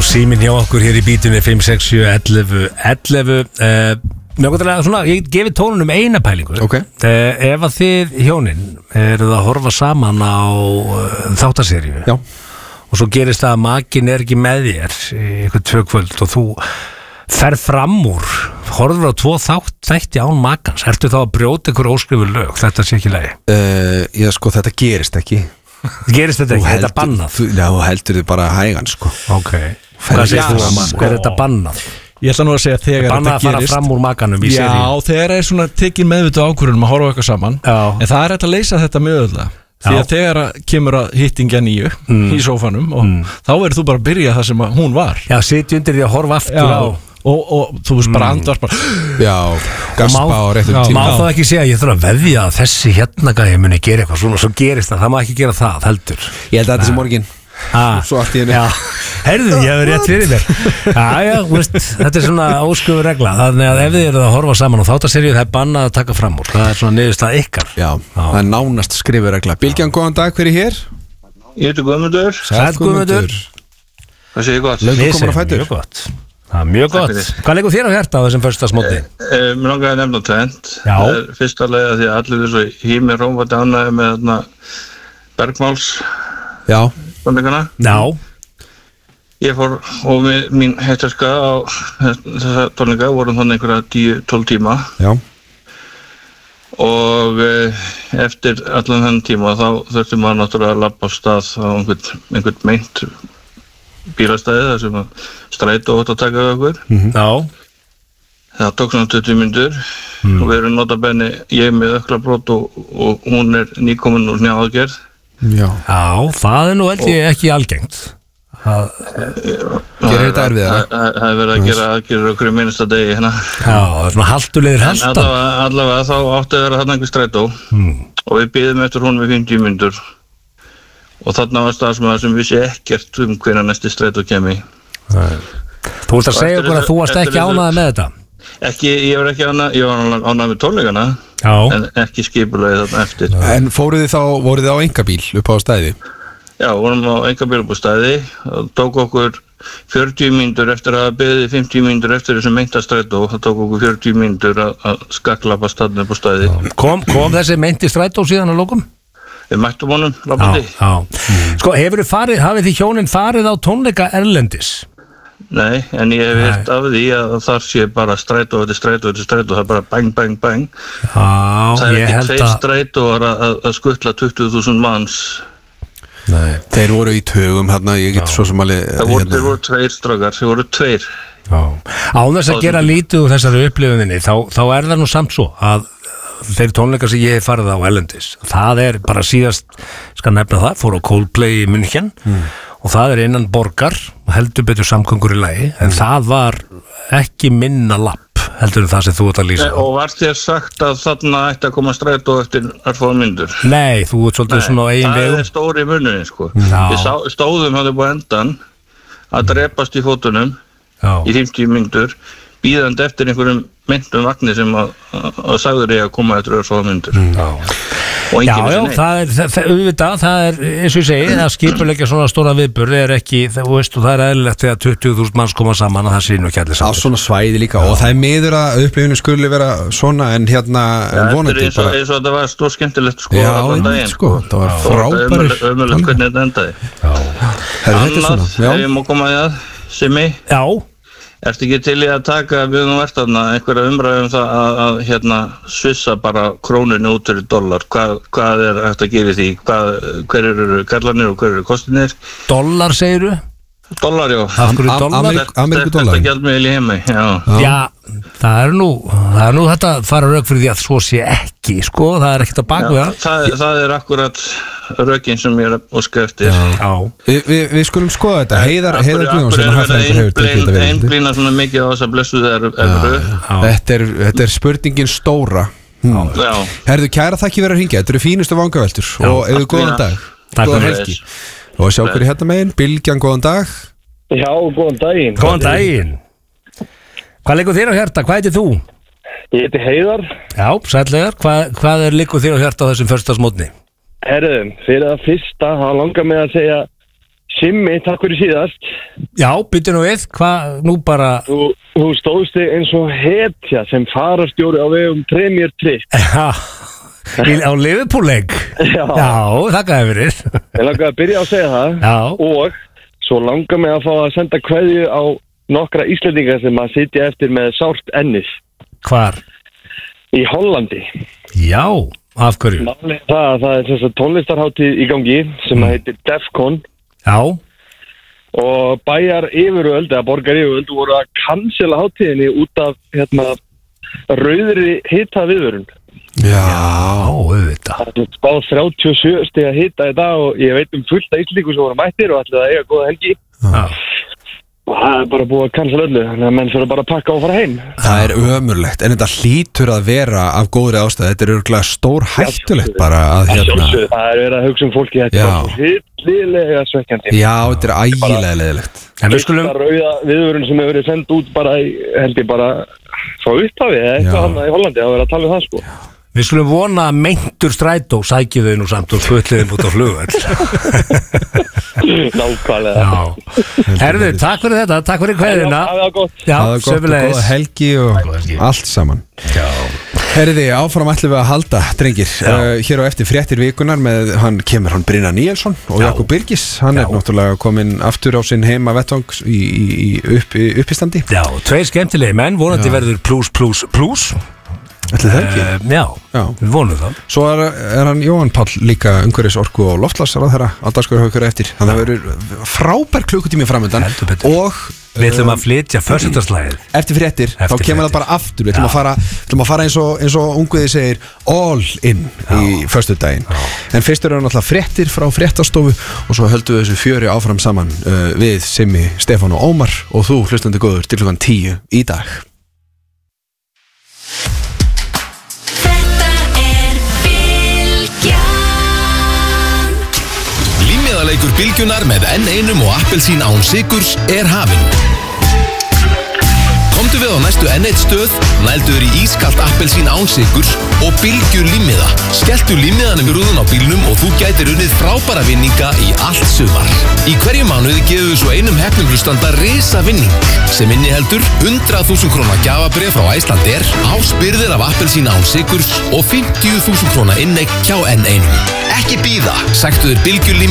síminn hjá okkur hér í bítunni 5671111 svona, ég gefi tónunum eina pælingu ef að þið hjónin eruð að horfa saman á þáttaseríu og svo gerist það að makin ekki með þér í eitthvað 2 kvöld og þú ferð fram úr horfur á 2 þætti án makans, ertu þá að brjóta ykkur óskrifu lög, þetta sé ekki lagi? Já sko, þetta gerist ekki. Gerist þetta ekki, þetta er bannað? Já, heldur þið bara hægan sko. Ok, hvað segir þú að er þetta bannað? Ég ætla nú að segja þegar þetta gerist. Bannað að fara fram úr makanum í seríu. Já, þegar er svona tekin meðvitu ákvörðunum að horfa eitthvað saman. En það er hægt að leysa þetta mjög öðvöldlega. Því að þegar kemur að hittingja nýju í sófanum og þá verður þú bara að byrja það sem hún var. Já, sitja undir því að horfa aftur á og þú veist bara andvar bara gaspa á réttum tíma. Má þá ekki segja að ég þarf að veðja að þessi hérna gæði muni gera eitthvað svona og svo gerist það má ekki gera það, heldur. Ég held að þetta sé morgin svo allt í henni. Heyrðu, ég hefur rétt fyrir mér. Þetta er svona ósköfur regla, þannig að ef þið eruð að horfa saman á þáttaseríu það er bannað að taka fram úr, það er svona niðurstaða ykkar. Já, það er nánast skrifur regla. Bylgjan, góðan dag, hver er hér? Ég heiti Guðmundur. Sæll Guðmundur. Hvað segir gott? Mjög gott. Það er mjög gott. Hvað leikur þér á hjarta á þessum föstudagsmóti? Mér langaði að nefna tvennt. Það er fyrsta leið að því að allir þessu hími rómvætti ánægði með Bergmáls tónleikana. Já. Ég fór og mín heitarska á þessa tónleika vorum þannig einhverja 10-12 tíma. Já. Og eftir allan þennan tíma þá þurfti maður náttúrulega að labba á stað á einhvern meint bílastæði þar sem strætó átt að taka við okkur. Já. Það tók svona 20 mínútur og við erum notabenni ég með ökklabrót og hún er nýkomin úr njálgerð. Já, það er nú held ég ekki algengt. Gerir þetta erfiðara? Það er verið að gera aðgerðir okkur í minnsta degi hérna. Já, það er svona haltulegir haltan. Allavega þá átti að vera þarna einhver strætó og við biðum eftir hún með 50 mínútur. Og þarna var starfsmaður sem vissi ekkert hvenær næsti strætó kemi. Þú ert að segja okkur að þú varst ekki ánægður með þetta? Ég var ekki ánægður, ég var ánægður með tónleikana, en ekki skipulagið þarna eftir. En voruð þið á einkabíl upp á stæði? Já, vorum á einkabíl upp á stæði og tók okkur 40 mínútur eftir að hafa beðið 50 mínútur eftir þessum meinta strætó og það tók okkur 40 mínútur að skakklappa staðnum upp á stæði. Kom þessi meinti strætó síðan að lokum? Við mættum honum, labbandi. Sko, hafið þið hjónin farið á tónleika erlendis? Nei, en ég hef heyrt af því að þar sé bara strætó eftir strætó, það er bara bang, bang, bang. Það er ekki 2 strætóar að skuttla 20.000 manns. Nei, þeir voru í tögum hérna, ég get svo sem alveg þeir voru 2 strákar, þeir voru 2. Án þess að gera lítið úr þessari upplifuninni, þá er það nú samt svo að þeir tónleikar sem ég hef farið á erlendis, það er bara síðast, skal nefna það, fór á Coldplay í München og það er innan borgar, heldur betur samgöngur í lagi, en það var ekki minna lapp, heldur það sem þú ert að lýsa. Og var þér sagt að þarna ætti að koma strætó eftir örfáar mínútur? Nei, þú ert svolítið svona á eigin vegum. Það er stóri munurinn, sko. Við stóðum hann upp á endan að drepast í fótunum í 50 mínútur, bíðandi eftir einhverjum myndum vagnir sem að sagður ég að koma eftir örfáar mínútur. Já, það er eins og ég segi, að skipuleggja svona stóra viðburð er ekki, þú veist, og það er eðlilegt þegar 20.000 manns koma saman að það sé nú ekki allir saman. Á svona svæði líka og það er miður að upplifinu skuli vera svona en hérna vonandi bara. Eins og þetta var stór skemmtilegt sko. Já, sko, það var frábæri. Ömurlegt hvernig þetta endaði. Annars, ef ég má koma í það, Simmi. Já. Ertu ekki til í að taka við nú verðarna einhverja umræðum það að hérna svissa bara krónunni út fyrir dollar? Hvað er hægt að gera því? Hver eru karlarnir og hver eru kostinir? Dollar segiru? Dollar, já. Amerikudollar. Þetta gjaldmiðil í heimi, já. Það er nú þetta fara rauk fyrir því að svo sé ekki, sko, það er ekkert að baka við það. Það er akkurat rökin sem ég er að óska eftir. Við skulum skoða þetta. Heiðar Guðjónsson einblína svona mikið á þess að blessuð er Þetta er spurningin stóra. Herðu, kæra þakki fyrir að hringja. Þetta eru fínustu vangaveltur og eða góðan dag. Góðan helgi. Og sjá hverju hérna megin, Bylgjan, góðan dag. Já, góðan daginn. Góðan daginn. Hvað liggur þér á hjarta? Hvað heitir þú? Ég heiti Heiðar. Já, sællegar. Hvað liggur þér á hjarta á þessum föstudagsmótni? Herðu, fyrir það fyrsta, það langar mig að segja Simmi, takk fyrir síðast. Já, byrju nú við, hvað, nú bara... Þú stóðst þig eins og hetja sem farastjóri á vegum Premier Trip. Já, á Liverpool-leik. Já, þakkaði fyrir. Ég langaði að byrja að segja það. Já. Og svo langar mig að fá að senda kveðju á nokkra Íslendingar sem að sitja eftir með sárt ennið. Hvar? Í Hollandi. Já, af hverju? Það er þess að tónlistarhátíð í gangi sem heitir Defcon. Já. Og bæjar yfirvöld, eða borgar yfirvöld, voru að cancela hátíðinni út af rauðri hita viðvörun. Já, auðvitað. Það er spáð 37 stiga hita í dag og ég veit fullt að Íslendingur sem voru mættir og ætlaði að eiga góða helgi. Já. Og það er bara búið að cancela öllu, þannig að menn fyrir bara að pakka og fara heim. Það er ömurlegt, en þetta hlýtur að vera af góðri ástæð. Þetta er örugglega stór hættulegt bara að Það er verið að hugsa fólki, þetta er bara hryllilega svekkjandi. Já, þetta er ægilega leiðilegt. En við skulum rauða viðvörun sem hefur verið sendt út bara held ég bara frá upphafi eða eitthvað hann í Hollandi að vera að tala um það sko. Við skulum vona að meintur strætó sækju þau nú samt og svöldliðum út á flugvöll. Nákvæmlega. Herðu, takk fyrir þetta, takk fyrir kveðina. Það var gott. Já, það var gott og góða helgi og allt saman. Já. Herði, áfram ætlum við að halda, drengir. Hér á eftir fréttir vikunar með hann Brynjar Níelsson og Jakob Birgis. Hann er náttúrulega kominn aftur á sinn heima vettvang í uppistandi. Já, tveir skemmtilegi menn, vonandi verður plus. Ætli það ekki? Já, við vonum það. Svo er hann Jóhann Páll líka umhverfis orku og loftslagsráðherra á dagskrárhaukur eftir. Þannig að það verður frábær klukkutími framöndan og við ætlum að flytja föstudagsslagið. Eftir fréttir, þá kemur það bara aftur. Við ætlum að fara eins og unguði segir all in í föstudaginn. En fyrst eru náttúrulega fréttir frá fréttastofu og svo höldum við þessu fjöri áfram saman við Simmi, Stefán og Ómar og þú hlustandi góður til klukkan 10 í dag. Leikur Bylgjunar með N1 og appelsín án sykurs er hafinn. Komdu við á næstu N1 stöð, nælduður í ískalt appelsín án sykurs og Bylgjur límmiða. Skelltu límmiðanum í rúðun á bílnum og þú gætir unnið frábæra vinninga í allt sumar. Í hverju mánuði gefum við svo einum heppnum hlustanda risa vinning sem inniheldur 100.000 króna gjafabréf frá Icelandair, áspyrðir af appelsín án sykurs og 50.000 króna inneign hjá N1. Ekki bíða, sæktu þér Bylgjur límmiða